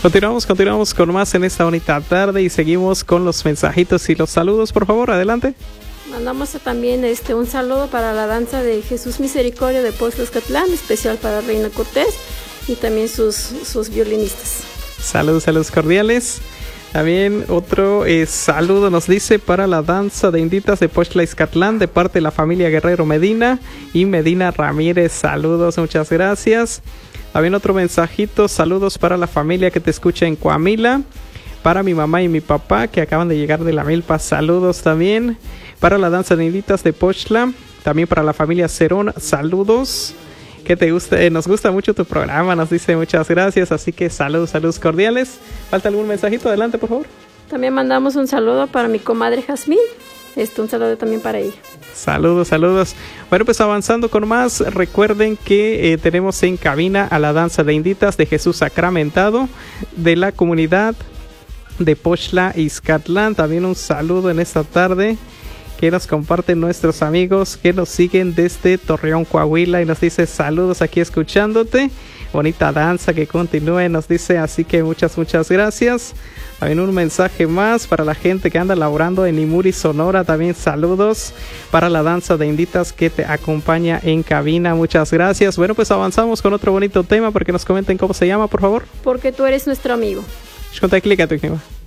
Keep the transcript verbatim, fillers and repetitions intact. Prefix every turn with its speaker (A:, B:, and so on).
A: Continuamos, continuamos con más en esta bonita tarde y seguimos con los mensajitos y los saludos, por favor, adelante.
B: Mandamos también este un saludo para la danza de Jesús Misericordia de Poxtlaxcatlán, especial para Reina Cortés y también sus, sus violinistas.
A: Saludos, saludos cordiales. También otro eh, saludo nos dice para la danza de inditas de Poxtlaxcatlán de parte de la familia Guerrero Medina y Medina Ramírez. Saludos, muchas gracias. También otro mensajito, saludos para la familia que te escucha en Coamila, para mi mamá y mi papá que acaban de llegar de la milpa, saludos también. Para la danza de inditas de Poxtla, también para la familia Cerón, saludos. Que te gusta, eh, nos gusta mucho tu programa, nos dice muchas gracias, así que saludos, saludos cordiales. ¿Falta algún mensajito? Adelante, por favor.
B: También mandamos un saludo para mi comadre Jazmín, este, un saludo también para ella.
A: Saludos, saludos. Bueno, pues avanzando con más, recuerden que eh, tenemos en cabina a la danza de inditas de Jesús Sacramentado de la comunidad de Poxtlaxcatlán. También un saludo en esta tarde que nos comparten nuestros amigos que nos siguen desde Torreón, Coahuila, y nos dice saludos aquí escuchándote. Bonita danza, que continúe, nos dice, así que muchas, muchas gracias. También un mensaje más para la gente que anda laborando en Imuri, Sonora. También saludos para la danza de inditas que te acompaña en cabina. Muchas gracias. Bueno, pues avanzamos con otro bonito tema para que nos comenten cómo se llama, por favor.
B: Porque tú eres nuestro amigo.
A: Conta clica tu